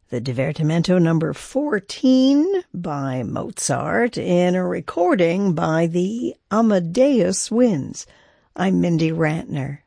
the Divertimento number 14 by Mozart in a recording by the Amadeus Winds. I'm Mindy Rantner.